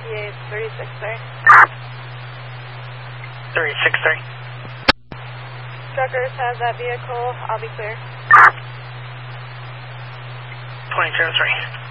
ETA 363. 363. Truckers has that vehicle. I'll be clear. 2003.